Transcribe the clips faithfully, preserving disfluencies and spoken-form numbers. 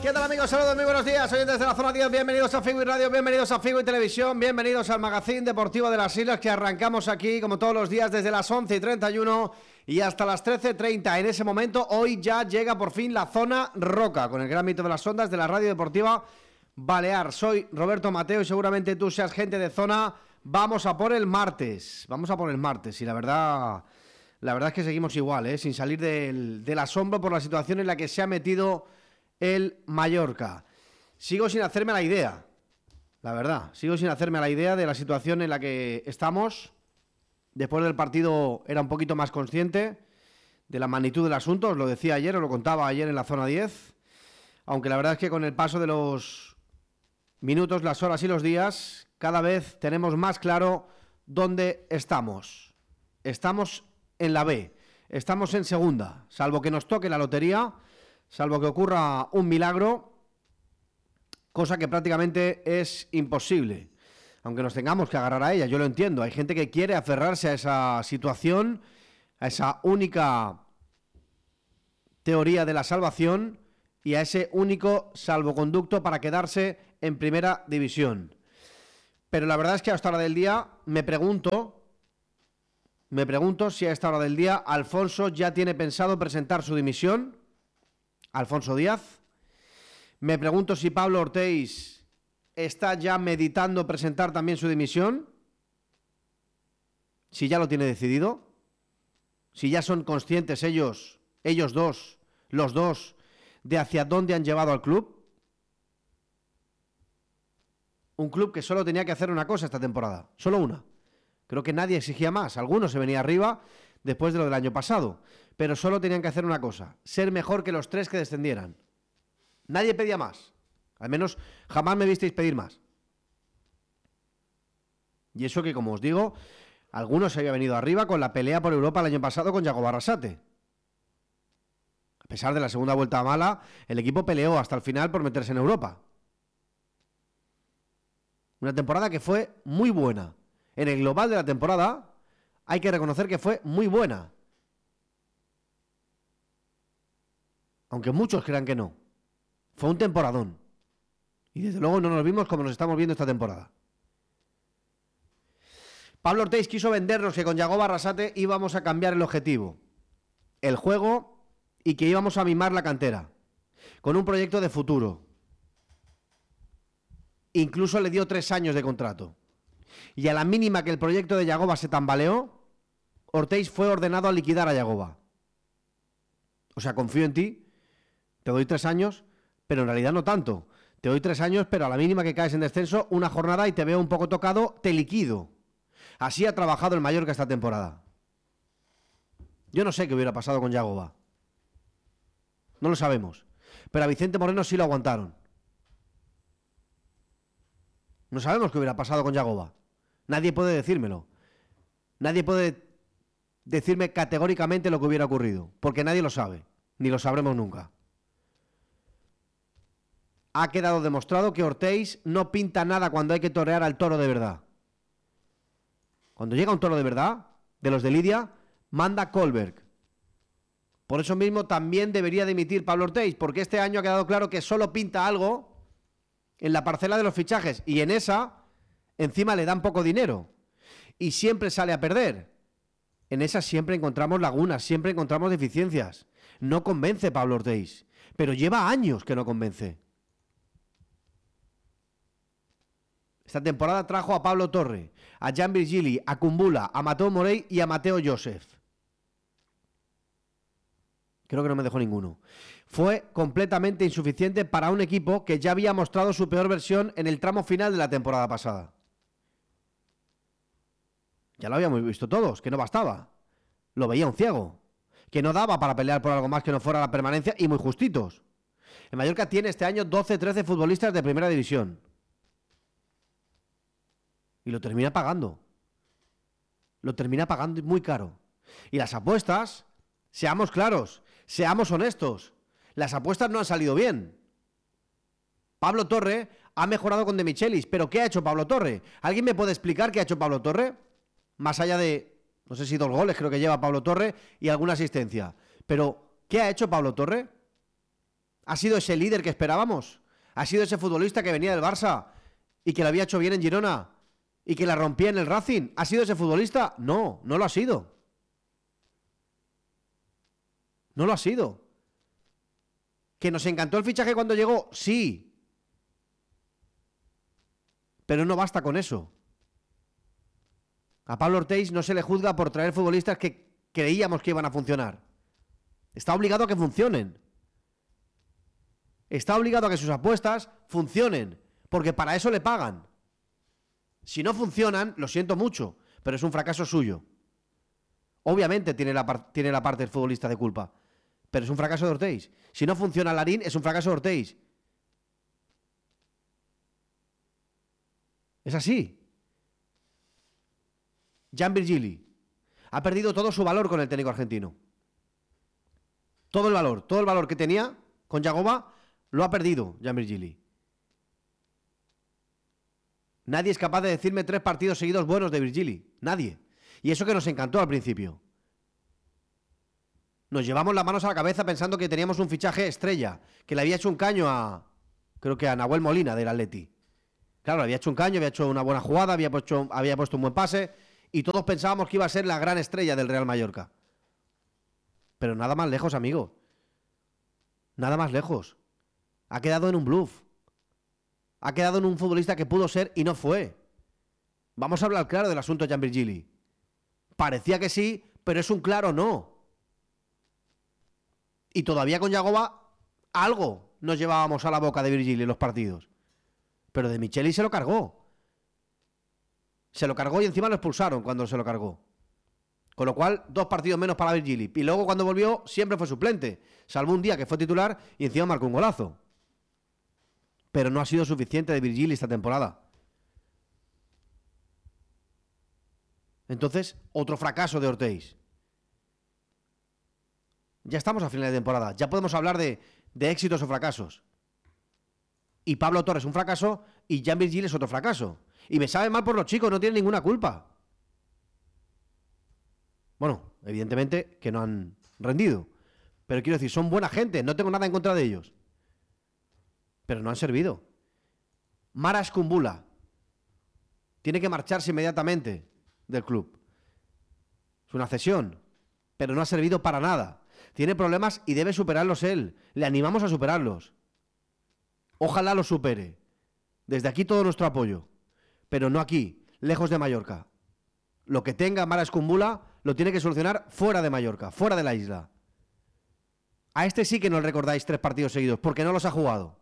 ¿Qué tal, amigos? Saludos, muy buenos días. Hoy desde la zona diez, bienvenidos a Figo y Radio, bienvenidos a Figo y Televisión, bienvenidos al Magazín Deportivo de las Islas, que arrancamos aquí como todos los días desde las once y treinta y uno y hasta las trece y treinta. En ese momento, hoy ya llega por fin la zona roca, con el gran mito de las ondas de la Radio Deportiva Balear. Soy Roberto Mateo y seguramente tú seas gente de zona. Vamos a por el martes, vamos a por el martes y la verdad... La verdad es que seguimos igual, ¿eh? Sin salir del, del asombro por la situación en la que se ha metido el Mallorca. Sigo sin hacerme la idea, la verdad, sigo sin hacerme la idea de la situación en la que estamos. Después del partido era un poquito más consciente de la magnitud del asunto, os lo decía ayer, os lo contaba ayer en la zona diez, aunque la verdad es que con el paso de los minutos, las horas y los días, cada vez tenemos más claro dónde estamos. Estamos en la B, estamos en segunda, salvo que nos toque la lotería, salvo que ocurra un milagro, cosa que prácticamente es imposible, aunque nos tengamos que agarrar a ella. Yo lo entiendo, hay gente que quiere aferrarse a esa situación, a esa única teoría de la salvación y a ese único salvoconducto para quedarse en primera división. Pero la verdad es que a esta hora del día me pregunto Me pregunto si a esta hora del día Alfonso ya tiene pensado presentar su dimisión, Alfonso Díaz. Me pregunto si Pablo Ortéis está ya meditando presentar también su dimisión, si ya lo tiene decidido, si ya son conscientes ellos, ellos dos, los dos, de hacia dónde han llevado al club. Un club que solo tenía que hacer una cosa esta temporada, solo una. Creo que nadie exigía más, algunos se venía arriba después de lo del año pasado, pero solo tenían que hacer una cosa, ser mejor que los tres que descendieran. Nadie pedía más, al menos jamás me visteis pedir más. Y eso que, como os digo, algunos se había venido arriba con la pelea por Europa el año pasado con Yago Barrasate. A pesar de la segunda vuelta mala, el equipo peleó hasta el final por meterse en Europa. Una temporada que fue muy buena. En el global de la temporada hay que reconocer que fue muy buena. Aunque muchos crean que no. Fue un temporadón. Y desde luego no nos vimos como nos estamos viendo esta temporada. Pablo Ortéis quiso vendernos que con Yago Barrasate íbamos a cambiar el objetivo, el juego, y que íbamos a mimar la cantera, con un proyecto de futuro. Incluso le dio tres años de contrato. Y a la mínima que el proyecto de Yagoba se tambaleó, Ortéis fue ordenado a liquidar a Yagoba. O sea, confío en ti, te doy tres años, pero en realidad no tanto. Te doy tres años, pero a la mínima que caes en descenso, una jornada y te veo un poco tocado, te liquido. Así ha trabajado el Mallorca esta temporada. Yo no sé qué hubiera pasado con Yagoba. No lo sabemos. Pero a Vicente Moreno sí lo aguantaron. No sabemos qué hubiera pasado con Yagoba. Nadie puede decírmelo. Nadie puede decirme categóricamente lo que hubiera ocurrido, porque nadie lo sabe, ni lo sabremos nunca. Ha quedado demostrado que Ortéis no pinta nada cuando hay que torear al toro de verdad. Cuando llega un toro de verdad, de los de Lidia, manda Kohlberg. Por eso mismo también debería dimitir Pablo Ortéis, porque este año ha quedado claro que solo pinta algo en la parcela de los fichajes, y en esa, encima le dan poco dinero, y siempre sale a perder. En esa siempre encontramos lagunas, siempre encontramos deficiencias. No convence Pablo Ortéis, pero lleva años que no convence. Esta temporada trajo a Pablo Torre, a Jan Virgili, a Kumbula, a Mateo Morey y a Mateo Joseph. Creo que no me dejó ninguno. Fue completamente insuficiente para un equipo que ya había mostrado su peor versión en el tramo final de la temporada pasada. Ya lo habíamos visto todos, que no bastaba. Lo veía un ciego. Que no daba para pelear por algo más que no fuera la permanencia, y muy justitos. El Mallorca tiene este año doce trece futbolistas de primera división. Y lo termina pagando. Lo termina pagando muy caro. Y las apuestas, seamos claros, seamos honestos, las apuestas no han salido bien. Pablo Torre ha mejorado con De Michelis, pero ¿qué ha hecho Pablo Torre? ¿Alguien me puede explicar qué ha hecho Pablo Torre? Más allá de, no sé si dos goles creo que lleva Pablo Torre y alguna asistencia. Pero, ¿qué ha hecho Pablo Torre? ¿Ha sido ese líder que esperábamos? ¿Ha sido ese futbolista que venía del Barça y que lo había hecho bien en Girona y que la rompía en el Racing? ¿Ha sido ese futbolista? No, no lo ha sido. No lo ha sido. ¿Que nos encantó el fichaje cuando llegó? Sí. Pero no basta con eso. A Pablo Ortiz no se le juzga por traer futbolistas que creíamos que iban a funcionar. Está obligado a que funcionen. Está obligado a que sus apuestas funcionen, porque para eso le pagan. Si no funcionan, lo siento mucho, pero es un fracaso suyo. Obviamente tiene la, par tiene la parte del futbolista de culpa, pero es un fracaso de Ortiz. Si no funciona Larín, es un fracaso de Ortiz. Es así. Jan Virgili ha perdido todo su valor con el técnico argentino. Todo el valor, todo el valor que tenía con Yagoba lo ha perdido Jan Virgili. Nadie es capaz de decirme tres partidos seguidos buenos de Virgili. Nadie. Y eso que nos encantó al principio. Nos llevamos las manos a la cabeza pensando que teníamos un fichaje estrella, que le había hecho un caño a, creo que a Nahuel Molina del Atleti. Claro, le había hecho un caño, había hecho una buena jugada, había puesto, había puesto un buen pase y todos pensábamos que iba a ser la gran estrella del Real Mallorca. Pero nada más lejos, amigo. Nada más lejos. Ha quedado en un bluff. Ha quedado en un futbolista que pudo ser y no fue. Vamos a hablar claro del asunto de Jan Virgili. Parecía que sí, pero es un claro no. Y todavía con Yagoba algo nos llevábamos a la boca de Virgili en los partidos. Pero de Micheli se lo cargó. Se lo cargó y encima lo expulsaron cuando se lo cargó. Con lo cual, dos partidos menos para Virgili. Y luego cuando volvió, siempre fue suplente. Salvo un día que fue titular y encima marcó un golazo. Pero no ha sido suficiente de Virgili esta temporada. Entonces, otro fracaso de Ortiz. Ya estamos a final de temporada. Ya podemos hablar de, de éxitos o fracasos. Y Pablo Torres un fracaso y Jan Virgili es otro fracaso. Y me sabe mal por los chicos, no tienen ninguna culpa. Bueno, evidentemente que no han rendido. Pero quiero decir, son buena gente, no tengo nada en contra de ellos. Pero no han servido. Maras Kumbula tiene que marcharse inmediatamente del club. Es una cesión, pero no ha servido para nada. Tiene problemas y debe superarlos él. Le animamos a superarlos. Ojalá los supere. Desde aquí todo nuestro apoyo. Pero no aquí, lejos de Mallorca. Lo que tenga Maras Kumbula lo tiene que solucionar fuera de Mallorca, fuera de la isla. A este sí que no le recordáis tres partidos seguidos, porque no los ha jugado.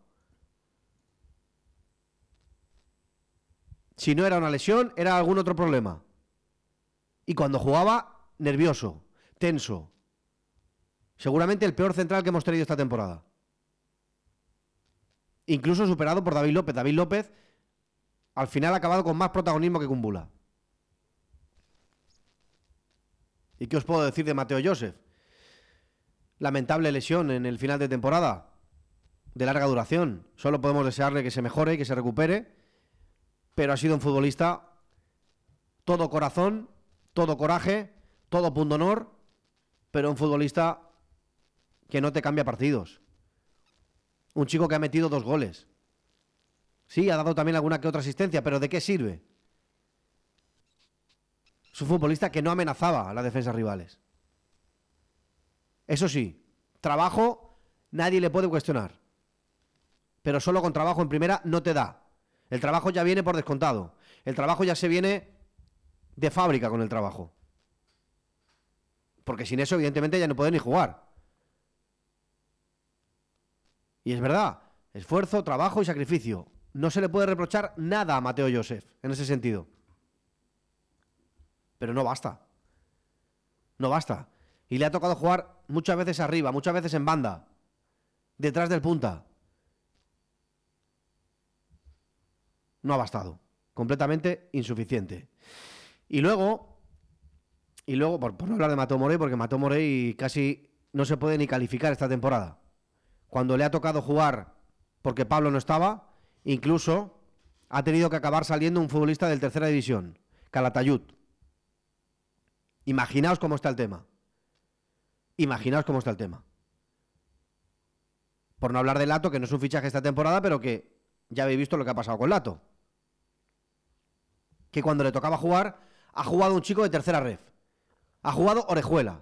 Si no era una lesión, era algún otro problema. Y cuando jugaba, nervioso, tenso. Seguramente el peor central que hemos tenido esta temporada. Incluso superado por David López. David López, al final, ha acabado con más protagonismo que Kumbula. ¿Y qué os puedo decir de Mateo Joseph? Lamentable lesión en el final de temporada, de larga duración. Solo podemos desearle que se mejore y que se recupere. Pero ha sido un futbolista todo corazón, todo coraje, todo pundonor, pero un futbolista que no te cambia partidos. Un chico que ha metido dos goles. Sí, ha dado también alguna que otra asistencia, pero ¿de qué sirve? Es un futbolista que no amenazaba a las defensas rivales. Eso sí, trabajo nadie le puede cuestionar. Pero solo con trabajo en primera no te da. El trabajo ya viene por descontado. El trabajo ya se viene de fábrica con el trabajo. Porque sin eso, evidentemente, ya no puede ni jugar. Y es verdad, esfuerzo, trabajo y sacrificio. No se le puede reprochar nada a Mateo Joseph en ese sentido. Pero no basta. No basta. Y le ha tocado jugar muchas veces arriba, muchas veces en banda, detrás del punta. No ha bastado. Completamente insuficiente. Y luego, y luego por, por no hablar de Mateo Morey, porque Mateo Morey casi no se puede ni calificar esta temporada. Cuando le ha tocado jugar porque Pablo no estaba, incluso ha tenido que acabar saliendo un futbolista del tercera división, Calatayud. Imaginaos cómo está el tema. Imaginaos cómo está el tema. Por no hablar de Lato, que no es un fichaje esta temporada, pero que ya habéis visto lo que ha pasado con Lato. Que cuando le tocaba jugar, ha jugado un chico de tercera ref. Ha jugado Orejuela.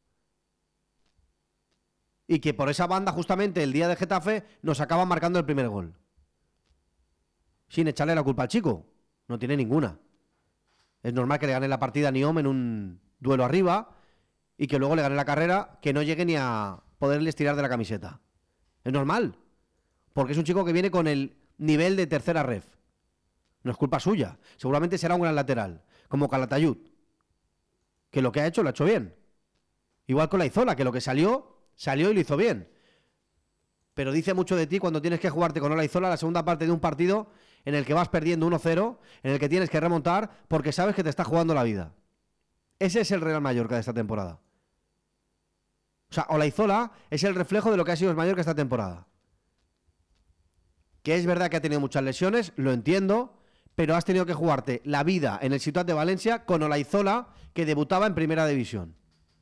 Y que por esa banda, justamente el día de Getafe, nos acaba marcando el primer gol. Sin echarle la culpa al chico. No tiene ninguna. Es normal que le gane la partida a Niom en un duelo arriba y que luego le gane la carrera, que no llegue ni a poderles tirar de la camiseta. Es normal. Porque es un chico que viene con el nivel de tercera ref. No es culpa suya. Seguramente será un gran lateral, como Calatayud, que lo que ha hecho lo ha hecho bien. Igual con la Izola, que lo que salió, salió y lo hizo bien. Pero dice mucho de ti cuando tienes que jugarte con Olaizola la segunda parte de un partido en el que vas perdiendo uno cero, en el que tienes que remontar porque sabes que te está jugando la vida. Ese es el Real Mallorca de esta temporada. O sea, Olaizola es el reflejo de lo que ha sido el Mallorca esta temporada. Que es verdad que ha tenido muchas lesiones, lo entiendo, pero has tenido que jugarte la vida en el Ciutat de Valencia con Olaizola, que debutaba en Primera División.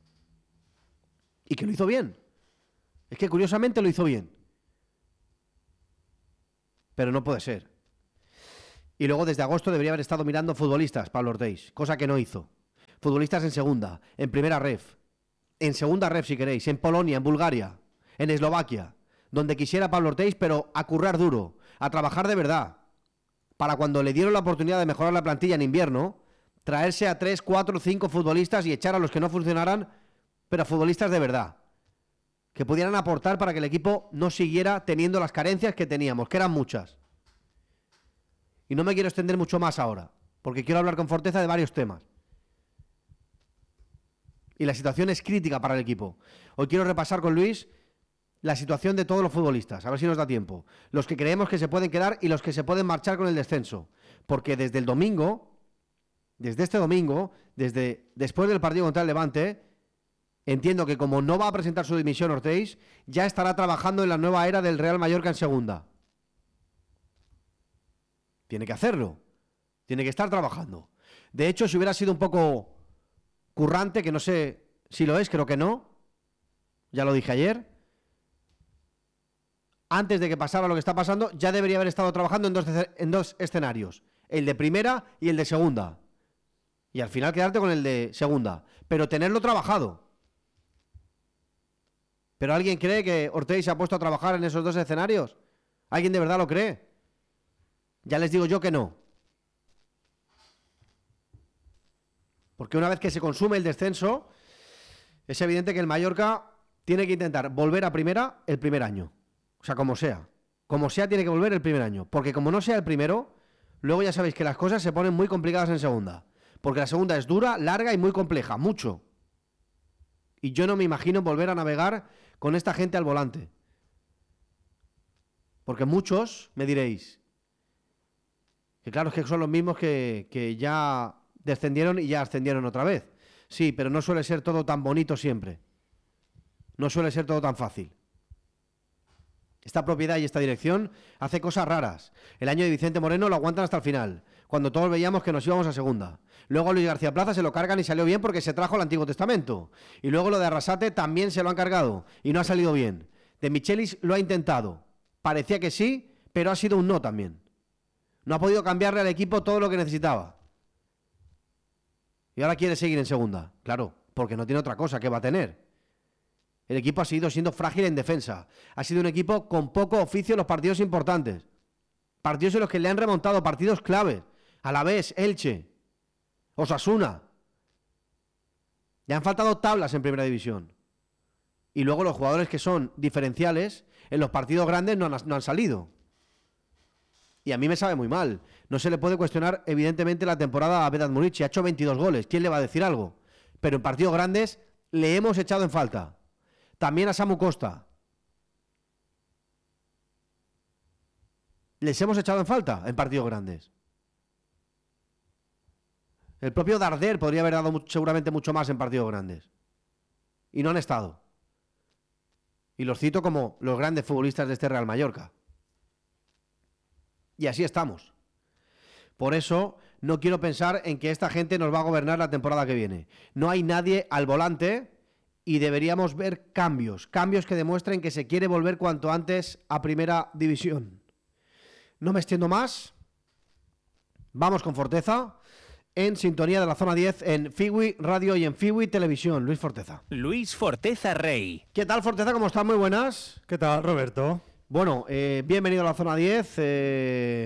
Y que lo hizo bien. Es que curiosamente lo hizo bien. Pero no puede ser. Y luego desde agosto debería haber estado mirando futbolistas, Pablo Ortiz, cosa que no hizo. Futbolistas en segunda, en primera ref, en segunda ref si queréis, en Polonia, en Bulgaria, en Eslovaquia, donde quisiera Pablo Ortiz, pero a currar duro, a trabajar de verdad, para cuando le dieron la oportunidad de mejorar la plantilla en invierno, traerse a tres, cuatro, cinco futbolistas y echar a los que no funcionaran, pero a futbolistas de verdad, que pudieran aportar para que el equipo no siguiera teniendo las carencias que teníamos, que eran muchas. Y no me quiero extender mucho más ahora, porque quiero hablar con Forteza de varios temas. Y la situación es crítica para el equipo. Hoy quiero repasar con Luis la situación de todos los futbolistas, a ver si nos da tiempo. Los que creemos que se pueden quedar y los que se pueden marchar con el descenso. Porque desde el domingo, desde este domingo, desde después del partido contra el Levante, entiendo que como no va a presentar su dimisión Ortiz, ya estará trabajando en la nueva era del Real Mallorca en segunda. Tiene que hacerlo. Tiene que estar trabajando. De hecho, si hubiera sido un poco currante, que no sé si lo es, creo que no. Ya lo dije ayer. Antes de que pasara lo que está pasando, ya debería haber estado trabajando en dos, en dos escenarios. El de primera y el de segunda. Y al final quedarte con el de segunda. Pero tenerlo trabajado. ¿Pero alguien cree que Ortiz se ha puesto a trabajar en esos dos escenarios? ¿Alguien de verdad lo cree? Ya les digo yo que no. Porque una vez que se consume el descenso, es evidente que el Mallorca tiene que intentar volver a primera el primer año. O sea, como sea. Como sea, tiene que volver el primer año. Porque como no sea el primero, luego ya sabéis que las cosas se ponen muy complicadas en segunda. Porque la segunda es dura, larga y muy compleja. Mucho. Y yo no me imagino volver a navegar con esta gente al volante. Porque muchos me diréis que claro, es que son los mismos que, que ya descendieron y ya ascendieron otra vez. Sí, pero no suele ser todo tan bonito siempre. No suele ser todo tan fácil. Esta propiedad y esta dirección hace cosas raras. El año de Vicente Moreno lo aguantan hasta el final, cuando todos veíamos que nos íbamos a segunda. Luego a Luis García Plaza se lo cargan y salió bien porque se trajo el Antiguo Testamento. Y luego lo de Arrasate también se lo han cargado y no ha salido bien. De Michelis lo ha intentado. Parecía que sí, pero ha sido un no también. No ha podido cambiarle al equipo todo lo que necesitaba. Y ahora quiere seguir en segunda. Claro, porque no tiene otra cosa que va a tener. El equipo ha seguido siendo frágil en defensa. Ha sido un equipo con poco oficio en los partidos importantes. Partidos en los que le han remontado, partidos clave. Alavés, Elche, Osasuna. Le han faltado tablas en primera división. Y luego los jugadores que son diferenciales en los partidos grandes no han, no han salido. Y a mí me sabe muy mal. No se le puede cuestionar, evidentemente, la temporada a Vedat Muric. Ha hecho veintidós goles. ¿Quién le va a decir algo? Pero en partidos grandes le hemos echado en falta. También a Samu Costa. Les hemos echado en falta en partidos grandes. El propio Darder podría haber dado mucho, seguramente mucho más en partidos grandes. Y no han estado. Y los cito como los grandes futbolistas de este Real Mallorca. Y así estamos. Por eso no quiero pensar en que esta gente nos va a gobernar la temporada que viene. No hay nadie al volante y deberíamos ver cambios, cambios que demuestren que se quiere volver cuanto antes a Primera División. No me extiendo más, vamos con Forteza, en sintonía de la zona diez, en Fiwi Radio y en Fiwi Televisión. Luis Forteza. Luis Forteza Rey. ¿Qué tal, Forteza? ¿Cómo estás? Muy buenas. ¿Qué tal, Roberto? Bueno, eh, bienvenido a la zona diez. Eh...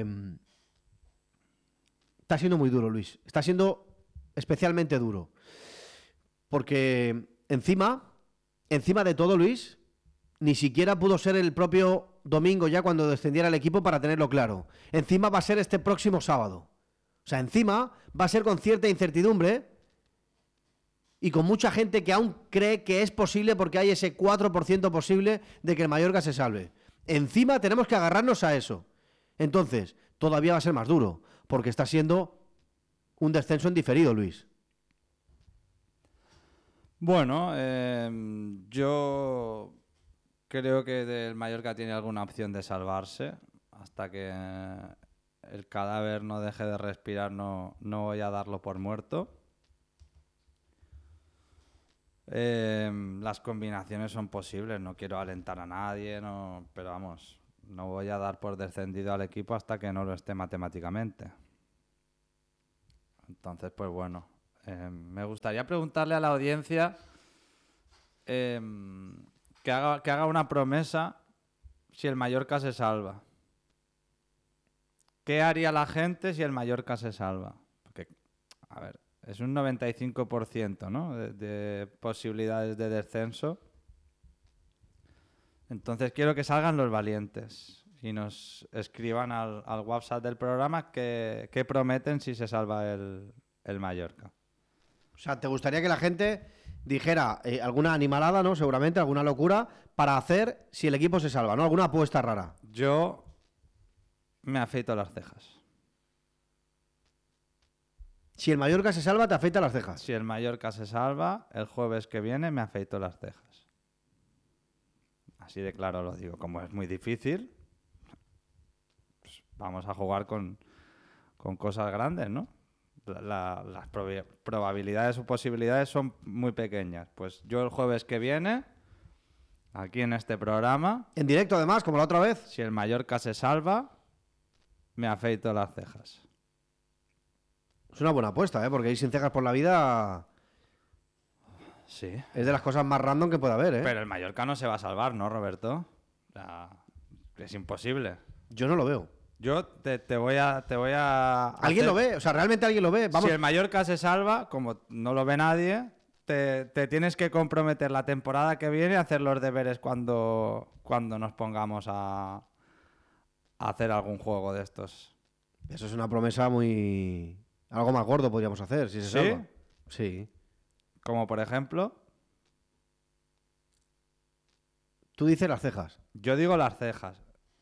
Está siendo muy duro, Luis. Está siendo especialmente duro. Porque encima, encima de todo, Luis, ni siquiera pudo ser el propio domingo ya cuando descendiera el equipo para tenerlo claro. Encima va a ser este próximo sábado. O sea, encima va a ser con cierta incertidumbre y con mucha gente que aún cree que es posible porque hay ese cuatro por ciento posible de que el Mallorca se salve. Encima tenemos que agarrarnos a eso. Entonces, todavía va a ser más duro porque está siendo un descenso en diferido, Luis. Bueno, eh, yo creo que el Mallorca tiene alguna opción de salvarse. Hasta que el cadáver no deje de respirar, no, no voy a darlo por muerto. Eh, las combinaciones son posibles, no quiero alentar a nadie, no, pero vamos, no voy a dar por descendido al equipo hasta que no lo esté matemáticamente. Entonces, pues bueno, eh, me gustaría preguntarle a la audiencia eh, que haga, que haga una promesa si el Mallorca se salva. ¿Qué haría la gente si el Mallorca se salva? Porque, a ver, es un noventa y cinco por ciento, ¿no? de, de posibilidades de descenso. Entonces quiero que salgan los valientes y nos escriban al, al WhatsApp del programa qué, qué prometen si se salva el, el Mallorca. O sea, ¿te gustaría que la gente dijera eh, alguna animalada, ¿no? Seguramente, alguna locura para hacer si el equipo se salva, ¿no? Alguna apuesta rara. Yo me afeito las cejas. Si el Mallorca se salva, te afeita las cejas. Si el Mallorca se salva, el jueves que viene me afeito las cejas. Así de claro lo digo. Como es muy difícil, pues vamos a jugar con, con cosas grandes, ¿no? La, la, las prob- probabilidades o posibilidades son muy pequeñas. Pues yo el jueves que viene, aquí en este programa, En directo, además, como la otra vez. si el Mallorca se salva, me afeito las cejas. Es una buena apuesta, ¿eh? Porque ir sin cejas por la vida Sí. es de las cosas más random que puede haber, ¿eh? Pero el Mallorca no se va a salvar, ¿no, Roberto? O sea, es imposible. Yo no lo veo. Yo te, te voy a... Te voy a ¿Alguien hacer- lo ve? O sea, ¿realmente alguien lo ve? Vamos. Si el Mallorca se salva, como no lo ve nadie, te, te tienes que comprometer la temporada que viene a hacer los deberes cuando, cuando nos pongamos a, a hacer algún juego de estos. Eso es una promesa muy... Algo más gordo podríamos hacer, si se ¿Sí? salva. Sí. Como por ejemplo, Tú dices las cejas. yo digo las cejas.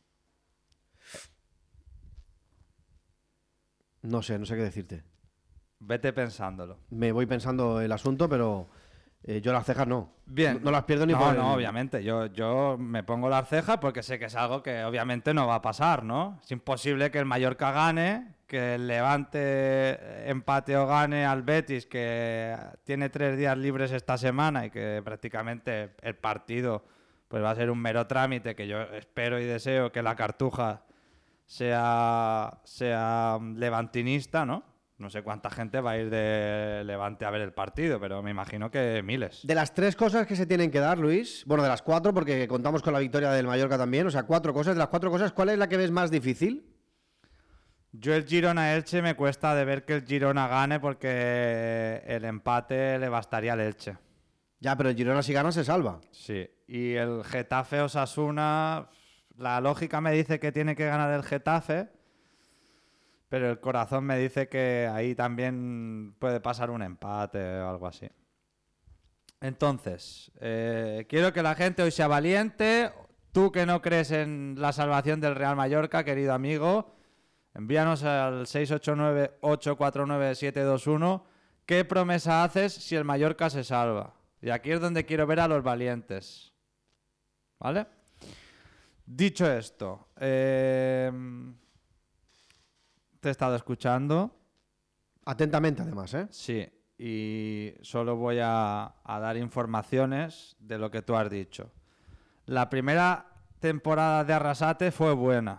No sé, no sé qué decirte. Vete pensándolo. Me voy pensando el asunto, pero eh, yo las cejas no. Bien. No, no las pierdo ni no, por... No, obviamente. Yo, yo me pongo las cejas porque sé que es algo que obviamente no va a pasar, ¿no? Es imposible que el Mallorca gane, que el Levante empate o gane al Betis, que tiene tres días libres esta semana y que prácticamente el partido pues va a ser un mero trámite, que yo espero y deseo que la Cartuja sea, sea levantinista, ¿no? No sé cuánta gente va a ir de Levante a ver el partido, pero me imagino que miles. De las tres cosas que se tienen que dar, Luis, bueno, de las cuatro, porque contamos con la victoria del Mallorca también, o sea, cuatro cosas. De las cuatro cosas, ¿cuál es la que ves más difícil? Yo el Girona-Elche me cuesta de ver que el Girona gane porque el empate le bastaría al Elche. Ya, pero el Girona si gana se salva. Sí. Y el Getafe-Osasuna, la lógica me dice que tiene que ganar el Getafe, pero el corazón me dice que ahí también puede pasar un empate o algo así. Entonces, eh, quiero que la gente hoy sea valiente. Tú que no crees en la salvación del Real Mallorca, querido amigo, envíanos al seis ocho nueve, ocho cuatro nueve, siete dos uno. ¿Qué promesa haces si el Mallorca se salva? Y aquí es donde quiero ver a los valientes. ¿Vale? Dicho esto, eh, te he estado escuchando. Atentamente, además, ¿eh? Sí. y solo voy a, a dar informaciones de lo que tú has dicho. La primera temporada de Arrasate fue buena.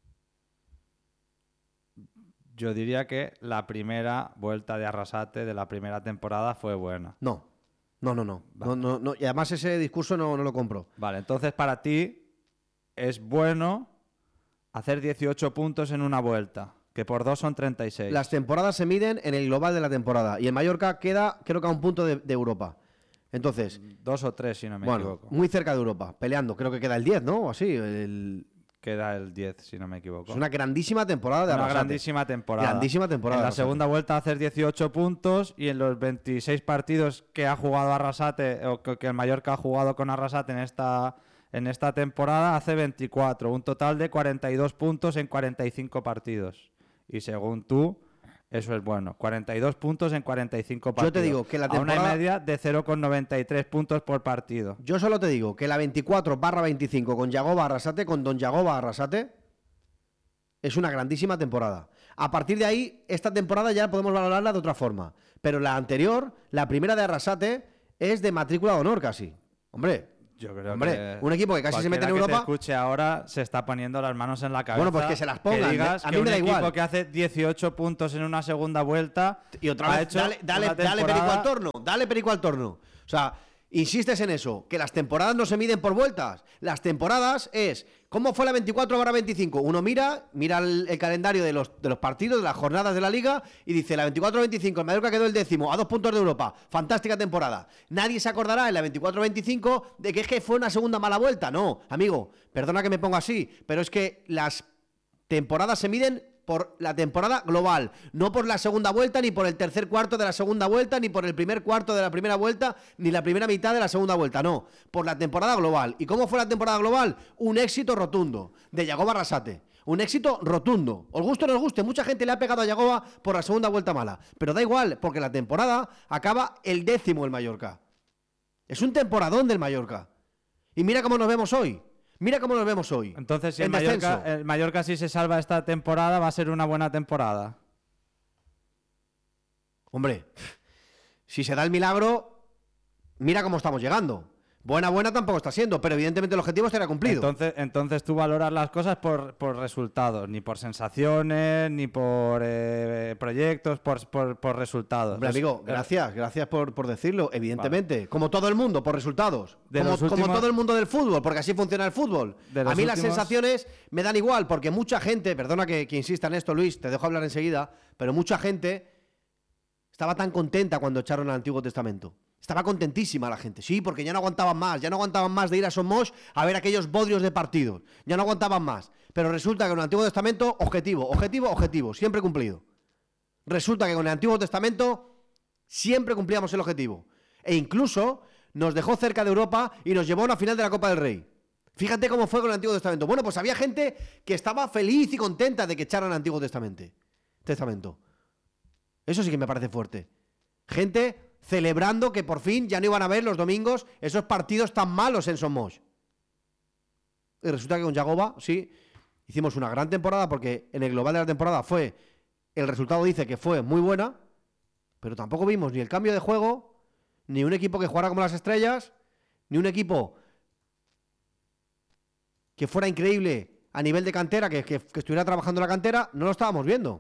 Yo diría que la primera vuelta de Arrasate de la primera temporada fue buena. No, no, no, no. Vale. no, no, no. Y además ese discurso no, no lo compro. Vale, entonces para ti es bueno hacer dieciocho puntos en una vuelta, que por dos son treinta y seis. Las temporadas se miden en el global de la temporada y el Mallorca queda, creo que a un punto de, de Europa. Entonces, Dos o tres, si no me bueno, equivoco. muy cerca de Europa, peleando. Creo que queda el diez, ¿no? O así. El... Queda el diez, si no me equivoco. Es una grandísima temporada de Una Arrasate. grandísima temporada. Grandísima temporada En la de Arrasate. segunda vuelta hacer dieciocho puntos y en los veintiséis partidos que ha jugado Arrasate, o que que el Mallorca ha jugado con Arrasate en esta, en esta temporada, hace veinticuatro. Un total de cuarenta y dos puntos en cuarenta y cinco partidos. Y según tú, eso es bueno. cuarenta y dos puntos en cuarenta y cinco partidos. Yo te digo que la A temporada... una media de cero coma noventa y tres puntos por partido. Yo solo te digo que la veinticuatro barra veinticinco con Yagoba Arrasate, con Don Yagoba Arrasate, es una grandísima temporada. A partir de ahí, esta temporada ya podemos valorarla de otra forma. Pero la anterior, la primera de Arrasate, es de matrícula de honor casi. Hombre, Yo creo hombre, que un equipo que casi se mete en cualquiera que Europa... te escuche ahora se está poniendo las manos en la cabeza. Bueno, pues que se las pongan, Que digas a mí que me un da equipo igual. que hace dieciocho puntos en una segunda vuelta Y otra ha vez, hecho dale, dale, una dale perico temporada- al torno, dale perico al torno. O sea, insistes en eso, que las temporadas no se miden por vueltas. Las temporadas es, ¿cómo fue la veinticuatro barra veinticinco? Uno mira, mira el, el calendario de los, de los partidos, de las jornadas de la Liga, y dice, la veinticuatro veinticinco, el Mallorca quedó el décimo, a dos puntos de Europa. Fantástica temporada. Nadie se acordará en la veinticuatro veinticinco de que es que fue una segunda mala vuelta. No, amigo, perdona que me ponga así, pero es que las temporadas se miden por la temporada global, no por la segunda vuelta, ni por el tercer cuarto de la segunda vuelta, ni por el primer cuarto de la primera vuelta, ni la primera mitad de la segunda vuelta, no, por la temporada global. ¿Y cómo fue la temporada global? Un éxito rotundo de Yagoba Arrasate. Un éxito rotundo. Os guste o no os guste, mucha gente le ha pegado a Yagoba por la segunda vuelta mala, pero da igual, porque la temporada acaba el décimo el Mallorca. Es un temporadón del Mallorca. Y mira cómo nos vemos hoy. Mira cómo nos vemos hoy. Entonces, si el En Mallorca, descenso. el Mallorca sí se salva esta temporada, va a ser una buena temporada. Hombre, si se da el milagro, mira cómo estamos llegando. Buena, buena tampoco está siendo, pero evidentemente el objetivo estará cumplido. Entonces, entonces tú valoras las cosas por, por resultados, ni por sensaciones, ni por eh, proyectos, por, por, por resultados. Hombre, Es- amigo, es- gracias, gracias por, por decirlo, evidentemente. Como todo el mundo, por resultados. De Como, los como últimos- todo el mundo del fútbol, porque así funciona el fútbol. De A los mí las últimos- sensaciones me dan igual, porque mucha gente, perdona que, que insista en esto, Luis, te dejo hablar enseguida, pero mucha gente estaba tan contenta cuando echaron al Antiguo Testamento. Estaba contentísima la gente, sí, porque ya no aguantaban más, ya no aguantaban más de ir a Somos a ver aquellos bodrios de partidos, ya no aguantaban más. Pero resulta que con el Antiguo Testamento, objetivo, objetivo, objetivo, siempre cumplido. Resulta que con el Antiguo Testamento siempre cumplíamos el objetivo. E incluso nos dejó cerca de Europa y nos llevó a una final de la Copa del Rey. Fíjate cómo fue con el Antiguo Testamento. Bueno, pues había gente que estaba feliz y contenta de que echaran el Antiguo Testamento. Testamento. Eso sí que me parece fuerte. Gente celebrando que por fin ya no iban a ver los domingos esos partidos tan malos en Somos. Y resulta que con Yagoba, sí, hicimos una gran temporada porque en el global de la temporada fue, el resultado dice que fue muy buena, pero tampoco vimos ni el cambio de juego, ni un equipo que jugara como las estrellas, ni un equipo que fuera increíble a nivel de cantera, que, que, que estuviera trabajando en la cantera, no lo estábamos viendo.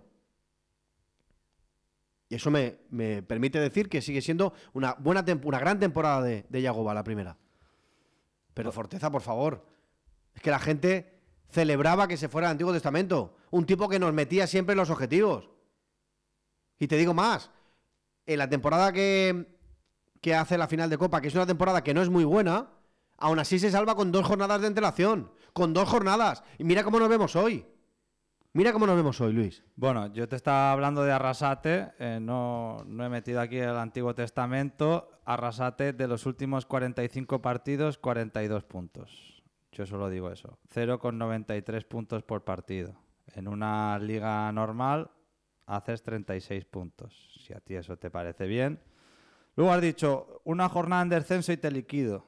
Y eso me, me permite decir que sigue siendo una buena una gran temporada de, de Yagoba, la primera. Pero Forteza, por favor. Es que la gente celebraba que se fuera al Antiguo Testamento. Un tipo que nos metía siempre en los objetivos. Y te digo más. En la temporada que, que hace la final de Copa, que es una temporada que no es muy buena, aún así se salva con dos jornadas de antelación. Con dos jornadas. Y mira cómo nos vemos hoy. Mira cómo nos vemos hoy, Luis. Bueno, yo te estaba hablando de Arrasate, eh, no, no he metido aquí el Antiguo Testamento. Arrasate, de los últimos cuarenta y cinco partidos, cuarenta y dos puntos. Yo solo digo eso. cero coma noventa y tres puntos por partido. En una liga normal haces treinta y seis puntos, si a ti eso te parece bien. Luego has dicho, una jornada en descenso y te liquido.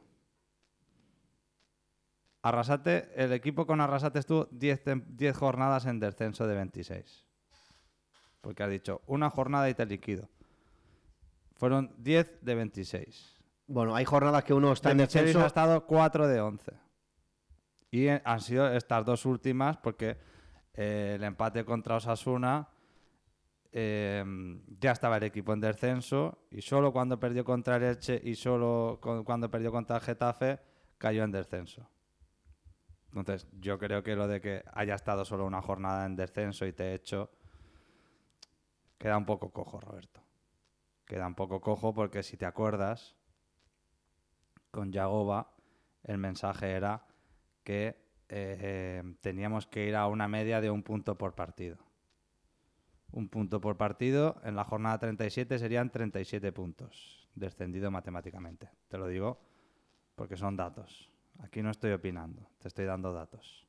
Arrasate, el equipo con Arrasate estuvo diez, diez jornadas en descenso de veintiséis. Porque has dicho, una jornada y te liquido. Fueron diez de veintiséis. Bueno, hay jornadas que uno está De en Michelis descenso. ha estado cuatro de once. Y eh, han sido estas dos últimas porque eh, el empate contra Osasuna eh, ya estaba el equipo en descenso y solo cuando perdió contra el Elche y solo con- cuando perdió contra el Getafe cayó en descenso. Entonces yo creo que lo de que haya estado solo una jornada en descenso y te he hecho queda un poco cojo, Roberto. Queda un poco cojo porque si te acuerdas, con Yagoba el mensaje era que eh, eh, teníamos que ir a una media de un punto por partido. Un punto por partido en la jornada treinta y siete serían treinta y siete puntos, descendido matemáticamente. Te lo digo porque son datos. Aquí no estoy opinando, te estoy dando datos.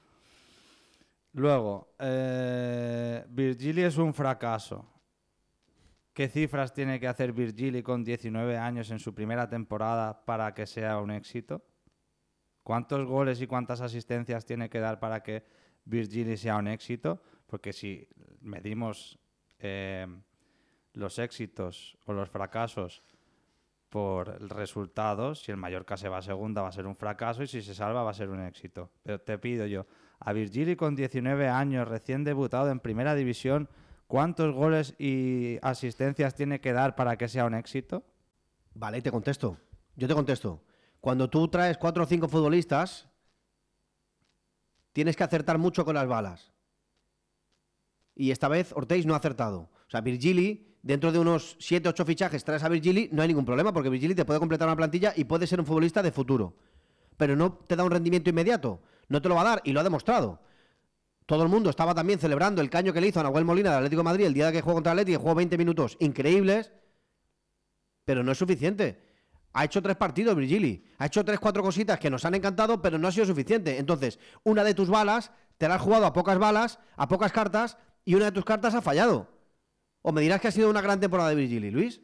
Luego, eh, Virgili es un fracaso. ¿Qué cifras tiene que hacer Virgili con diecinueve años en su primera temporada para que sea un éxito? ¿Cuántos goles y cuántas asistencias tiene que dar para que Virgili sea un éxito? Porque si medimos eh, los éxitos o los fracasos por resultados, si el Mallorca se va a segunda va a ser un fracaso y si se salva va a ser un éxito. Pero te pido yo, a Virgili con diecinueve años, recién debutado en primera división, ¿cuántos goles y asistencias tiene que dar para que sea un éxito? Vale, te contesto. Yo te contesto. Cuando tú traes cuatro o cinco futbolistas, tienes que acertar mucho con las balas. Y esta vez Ortiz no ha acertado. O sea, Virgili, dentro de unos siete ocho fichajes, traes a Virgili, no hay ningún problema, porque Virgili te puede completar una plantilla y puede ser un futbolista de futuro. Pero no te da un rendimiento inmediato. No te lo va a dar, y lo ha demostrado. Todo el mundo estaba también celebrando el caño que le hizo a Nahuel Molina del Atlético de Madrid el día que jugó contra el Atlético, que jugó veinte minutos increíbles, pero no es suficiente. Ha hecho tres partidos, Virgili. Ha hecho tres, cuatro cositas que nos han encantado, pero no ha sido suficiente. Entonces, una de tus balas te la has jugado a pocas balas, a pocas cartas, y una de tus cartas ha fallado. ¿O me dirás que ha sido una gran temporada de Virgili, Luis?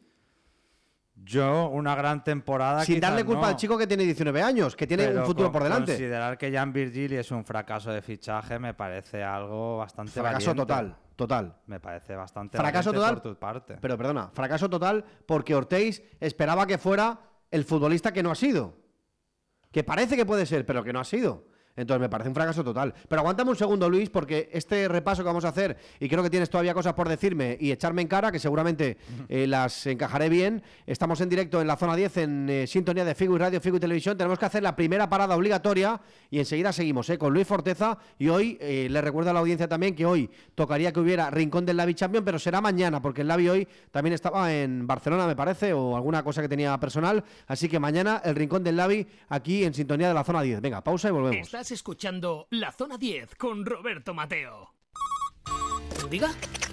Yo, una gran temporada. Sin quizás darle culpa no, al chico que tiene diecinueve años, que tiene pero un futuro con- por delante. Considerar que Jan Virgili es un fracaso de fichaje me parece algo bastante Fracaso valiente. total, total. Me parece bastante Fracaso valiente total, por tu parte. Pero perdona, fracaso total porque Ortiz esperaba que fuera el futbolista que no ha sido. Que parece que puede ser, pero que no ha sido. Entonces me parece un fracaso total. Pero aguántame un segundo, Luis, porque este repaso que vamos a hacer, y creo que tienes todavía cosas por decirme y echarme en cara, que seguramente eh, las encajaré bien. Estamos en directo en la zona diez, en eh, sintonía de Figu y Radio, Figu y Televisión. Tenemos que hacer la primera parada obligatoria y enseguida seguimos eh, con Luis Forteza. Y hoy, eh, le recuerdo a la audiencia también que hoy tocaría que hubiera Rincón del Lavi Champion, pero será mañana, porque el Lavi hoy también estaba en Barcelona, me parece, o alguna cosa que tenía personal. Así que mañana el Rincón del Lavi aquí en sintonía de la zona diez. Venga, pausa y volvemos. Estás escuchando La Zona diez con Roberto Mateo. ¿Diga?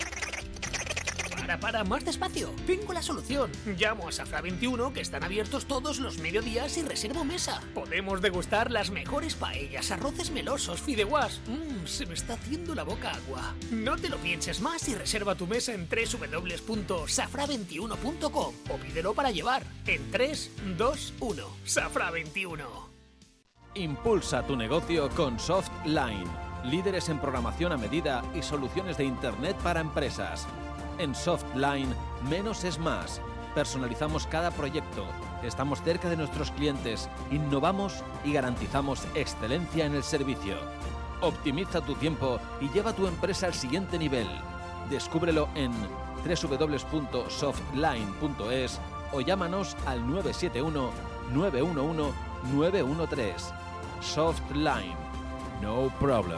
Para, para, más despacio. Tengo la solución. Llamo a Safra veintiuno, que están abiertos todos los mediodías, y reservo mesa. Podemos degustar las mejores paellas, arroces melosos, fideuás. Mmm, se me está haciendo la boca agua. No te lo pienses más y reserva tu mesa en doble u doble u doble u punto safra veintiuno punto com o pídelo para llevar en tres, dos, uno. Safra veintiuno. Impulsa tu negocio con Softline, líderes en programación a medida y soluciones de Internet para empresas. En Softline, menos es más. Personalizamos cada proyecto, estamos cerca de nuestros clientes, innovamos y garantizamos excelencia en el servicio. Optimiza tu tiempo y lleva tu empresa al siguiente nivel. Descúbrelo en doble u doble u doble u punto softline punto es o llámanos al nueve siete uno, nueve uno uno, nueve uno tres. Softline. No problem.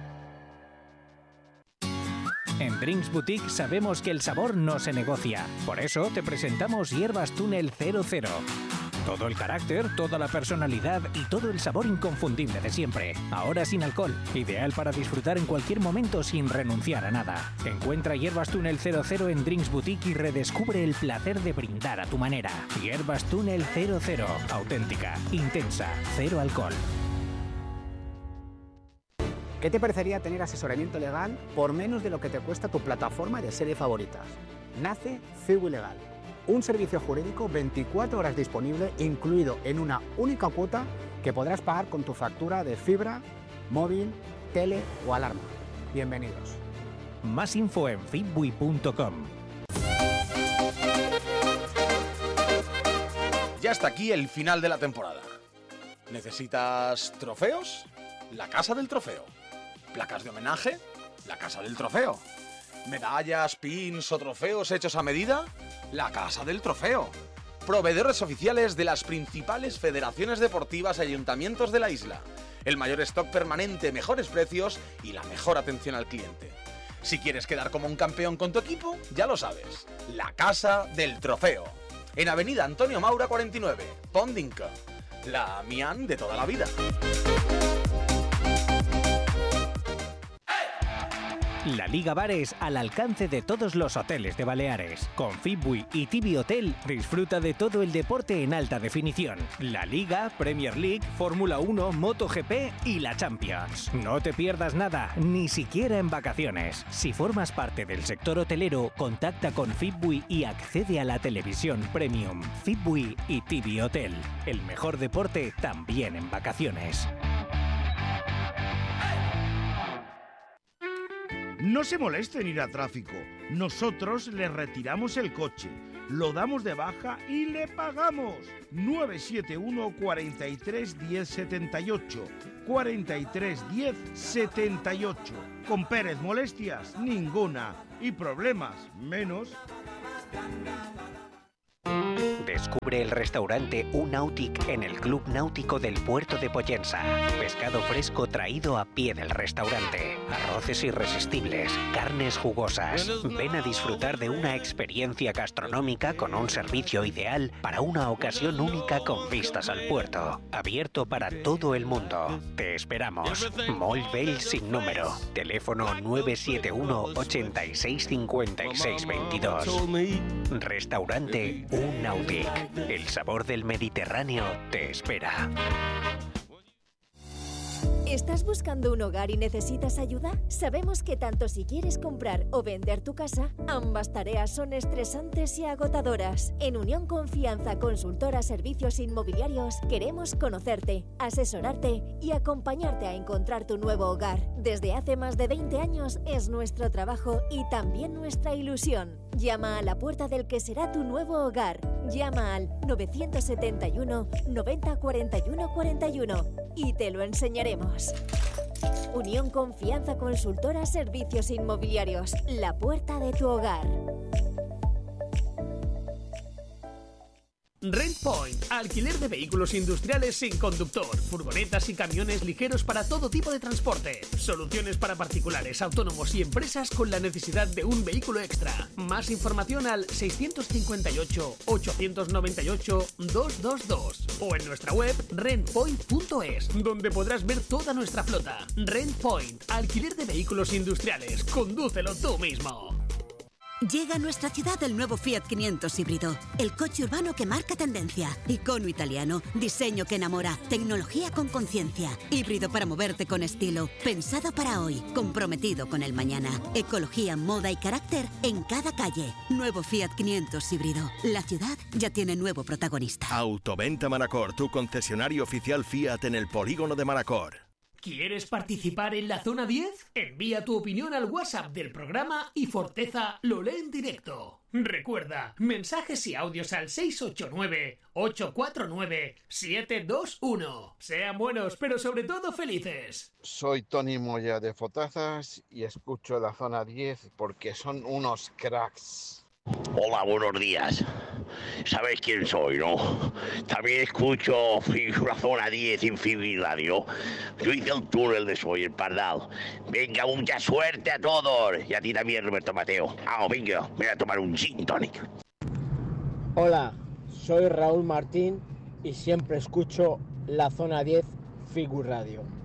En Drinks Boutique sabemos que el sabor no se negocia. Por eso te presentamos Hierbas Túnel cero cero. Todo el carácter, toda la personalidad y todo el sabor inconfundible de siempre. Ahora sin alcohol. Ideal para disfrutar en cualquier momento sin renunciar a nada. Encuentra Hierbas Túnel cero cero en Drinks Boutique y redescubre el placer de brindar a tu manera. Hierbas Túnel cero cero. Auténtica, intensa, cero alcohol. ¿Qué te parecería tener asesoramiento legal por menos de lo que te cuesta tu plataforma de serie favoritas? Nace Figu Legal, un servicio jurídico veinticuatro horas disponible, incluido en una única cuota que podrás pagar con tu factura de fibra, móvil, tele o alarma. Bienvenidos. Más info en fitbui punto com. hasta aquí el final de la temporada. ¿Necesitas trofeos? La Casa del Trofeo. ¿Placas de homenaje? La Casa del Trofeo. ¿Medallas, pins o trofeos hechos a medida? La Casa del Trofeo. Proveedores oficiales de las principales federaciones deportivas y ayuntamientos de la isla. El mayor stock permanente, mejores precios y la mejor atención al cliente. Si quieres quedar como un campeón con tu equipo, ya lo sabes. La Casa del Trofeo. En Avenida Antonio Maura cuarenta y nueve, Pondinca. La Mian de toda la vida. La Liga Bares al alcance de todos los hoteles de Baleares. Con Fitbui y Tibi Hotel disfruta de todo el deporte en alta definición. La Liga, Premier League, Fórmula uno, MotoGP y la Champions. No te pierdas nada, ni siquiera en vacaciones. Si formas parte del sector hotelero, contacta con Fitbui y accede a la televisión premium. Fitbui y Tibi Hotel. El mejor deporte también en vacaciones. No se moleste en ir a tráfico. Nosotros le retiramos el coche, lo damos de baja y le pagamos. nueve siete uno, cuarenta y tres, diez, setenta y ocho. cuarenta y tres, diez, setenta y ocho. Con Pérez, molestias, ninguna. Y problemas, menos. Descubre el restaurante U-Nautic en el Club Náutico del Puerto de Pollensa. Pescado fresco traído a pie del restaurante. Arroces irresistibles, carnes jugosas. Ven a disfrutar de una experiencia gastronómica con un servicio ideal para una ocasión única con vistas al puerto. Abierto para todo el mundo. Te esperamos. Mall Bell sin número. Teléfono nueve siete uno, ochenta y seis, cincuenta y seis, veintidós. Restaurante U-Nautic. El sabor del Mediterráneo te espera. ¿Estás buscando un hogar y necesitas ayuda? Sabemos que tanto si quieres comprar o vender tu casa, ambas tareas son estresantes y agotadoras. En Unión Confianza Consultora Servicios Inmobiliarios queremos conocerte, asesorarte y acompañarte a encontrar tu nuevo hogar. Desde hace más de veinte años es nuestro trabajo y también nuestra ilusión. Llama a la puerta del que será tu nuevo hogar. Llama al nueve siete uno, noventa, cuarenta y uno, cuarenta y uno y te lo enseñaremos. Unión Confianza Consultora Servicios Inmobiliarios, la puerta de tu hogar. Rent Point, alquiler de vehículos industriales sin conductor, furgonetas y camiones ligeros para todo tipo de transporte. Soluciones para particulares, autónomos y empresas con la necesidad de un vehículo extra. Más información al seiscientos cincuenta y ocho, ochocientos noventa y ocho, doscientos veintidós o en nuestra web rent point punto es, donde podrás ver toda nuestra flota. Rent Point, alquiler de vehículos industriales. Condúcelo tú mismo. Llega a nuestra ciudad el nuevo Fiat quinientos híbrido, el coche urbano que marca tendencia, icono italiano, diseño que enamora, tecnología con conciencia, híbrido para moverte con estilo, pensado para hoy, comprometido con el mañana, ecología, moda y carácter en cada calle. Nuevo Fiat quinientos híbrido, la ciudad ya tiene nuevo protagonista. Autoventa Manacor, tu concesionario oficial Fiat en el polígono de Manacor. ¿Quieres participar en la Zona diez? Envía tu opinión al WhatsApp del programa y Forteza lo lee en directo. Recuerda, mensajes y audios al seis ocho nueve, ocho cuatro nueve, siete dos uno. Sean buenos, pero sobre todo felices. Soy Tony Moya de Fotazas y escucho la Zona diez porque son unos cracks. Hola, buenos días. ¿Sabéis quién soy, no? También escucho la Zona diez en Fibri Radio. Yo hice el túnel de Soy el Pardal. Venga, mucha suerte a todos. Y a ti también, Roberto Mateo. Ah, venga, voy a tomar un gin tonic. Hola, soy Raúl Martín y siempre escucho la Zona diez Fibri Radio.